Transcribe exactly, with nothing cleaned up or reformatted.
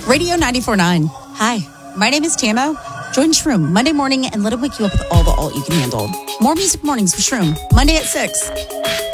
Radio ninety-four point nine. Hi, my name is Tamo. Join Shroom Monday morning and let him wake you up with all the alt you can handle. More music mornings with Shroom, Monday at six.